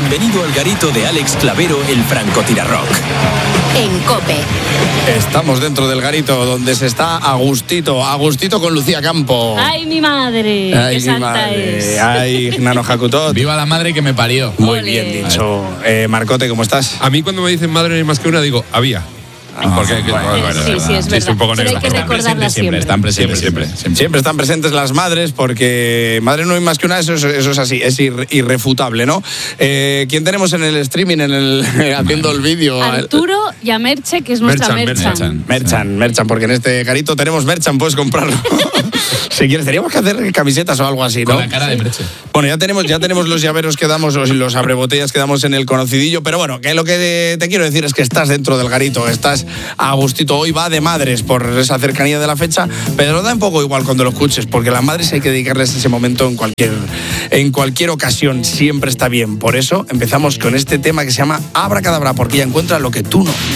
Bienvenido al garito de Alex Clavero, el francotirarrock. En COPE. Estamos dentro del garito donde se está a gustito con Lucía Campo. ¡Ay, mi madre! Ay, ¡Qué mi santa madre. es! Ay, Nano Jacutot. Viva la madre que me parió. Muy Ole. bien dicho. Marcote, ¿cómo estás? A mí cuando me dicen madre no hay más que una, digo, había. Porque Sí, es verdad. un poco Pero hay negra. que recordarla siempre. Están presentes siempre. Siempre están presentes las madres porque madre no hay más que una, eso es así, es irrefutable, ¿no? ¿Quién tenemos en el streaming, haciendo el vídeo? Arturo y a Merche, que es nuestra Merchan. Merchan, porque en este garito tenemos Merchan, puedes comprarlo. Si quieres, teníamos que hacer camisetas o algo así, ¿no? Con la cara de Merche. Bueno, ya tenemos los llaveros que damos, los abrebotellas que damos en el conocidillo, pero bueno, que lo que te quiero decir es que estás dentro del garito, estás a gustito. Hoy va de madres por esa cercanía de la fecha, pero da un poco igual cuando lo escuches, porque las madres hay que dedicarles ese momento en cualquier ocasión, siempre está bien. Por eso empezamos con este tema que se llama Abracadabra, porque ella encuentra lo que tú no.